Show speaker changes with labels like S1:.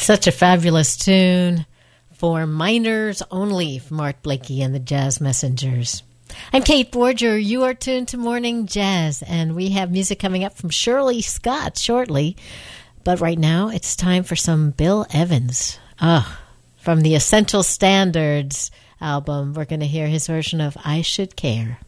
S1: Such a fabulous tune for minors only from Art Blakey and the Jazz Messengers. I'm Kate Borger. You are tuned to Morning Jazz, and we have music coming up from Shirley Scott shortly. But right now, it's time for some Bill Evans. From the Essential Standards album, we're going to hear his version of I Should Care.